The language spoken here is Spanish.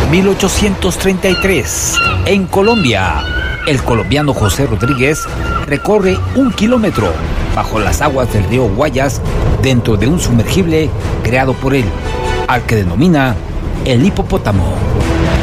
1833, en Colombia, el colombiano José Rodríguez recorre 1 kilómetro bajo las aguas del río Guayas dentro de un sumergible creado por él, al que denomina el hipopótamo.